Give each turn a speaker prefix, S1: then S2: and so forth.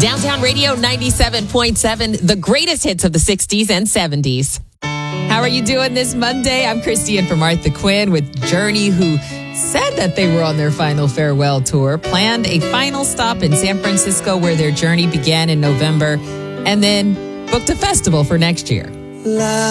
S1: Downtown Radio 97.7, the greatest hits of the 60s and 70s. How are you doing this Monday? I'm Christy in for Martha Quinn with Journey, who said that they were on their final farewell tour, planned a final stop in San Francisco where their journey began in November, and then booked a festival for next year.